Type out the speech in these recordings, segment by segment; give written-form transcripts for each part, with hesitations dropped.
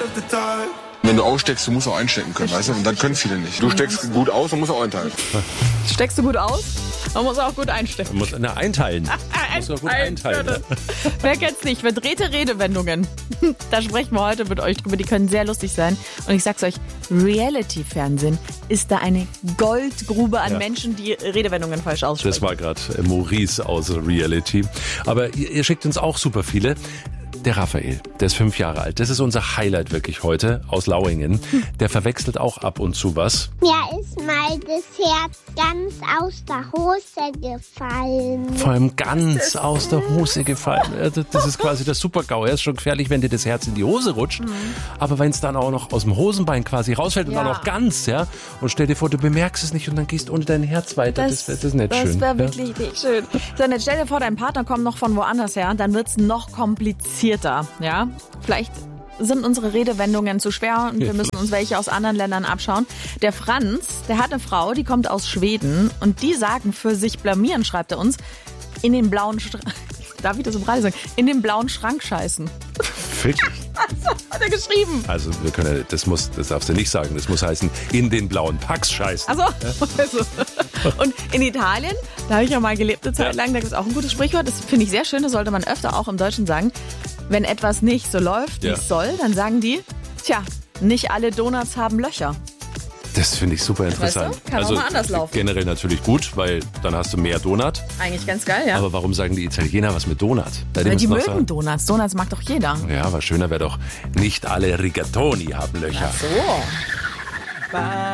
Wenn du aussteckst, du musst auch einstecken können, weißt du? Und dann können viele nicht. Du steckst gut aus und musst auch einteilen. Steckst du gut aus? Man muss auch gut einstecken. Man muss einteilen. Muss auch gut einteilen. Ja. Wer kennt's nicht? Verdrehte Redewendungen. Da sprechen wir heute mit euch drüber. Die können sehr lustig sein. Und ich sag's euch, Reality-Fernsehen ist da eine Goldgrube an Menschen, die Redewendungen falsch aussprechen. Das war gerade Maurice aus Reality. Aber ihr schickt uns auch super viele. Der Raphael, der ist 5 Jahre alt. Das ist unser Highlight wirklich heute aus Lauingen. Der verwechselt auch ab und zu was. Mir ist mal das Herz ganz aus der Hose gefallen. Vor allem ganz aus der Hose gefallen. Das ist quasi der Super-GAU. Er ist schon gefährlich, wenn dir das Herz in die Hose rutscht. Aber wenn es dann auch noch aus dem Hosenbein quasi rausfällt und dann auch ganz, ja. Und stell dir vor, du bemerkst es nicht und dann gehst ohne dein Herz weiter. Das ist nicht schön. Das wäre wirklich nicht schön. So, und jetzt stell dir vor, dein Partner kommt noch von woanders her. Dann wird's noch komplizierter. Ja, vielleicht sind unsere Redewendungen zu schwer und wir müssen uns welche aus anderen Ländern abschauen. Der Franz, der hat eine Frau, die kommt aus Schweden und die sagen für sich blamieren, schreibt er uns, in den blauen darf ich das im Radio sagen? In den blauen Schrank scheißen. Fick. Was hat er geschrieben? Also wir können, das darfst du nicht sagen. Das muss heißen, in den blauen Packs scheißen. Also. Und in Italien, da habe ich ja mal gelebt eine Zeit lang, da gibt es auch ein gutes Sprichwort, das finde ich sehr schön, das sollte man öfter auch im Deutschen sagen. Wenn etwas nicht so läuft, wie es soll, dann sagen die, tja, nicht alle Donuts haben Löcher. Das finde ich super interessant. Weißt du? Kann auch mal anders laufen. Generell natürlich gut, weil dann hast du mehr Donut. Eigentlich ganz geil, ja. Aber warum sagen die Italiener was mit Donut? Weil die mögen Donuts. Donuts mag doch jeder. Ja, aber schöner wäre doch, nicht alle Rigatoni haben Löcher. Ach so.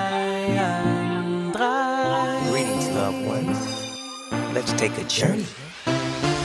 Bayern 3. Greetings, loved ones. Let's take a journey.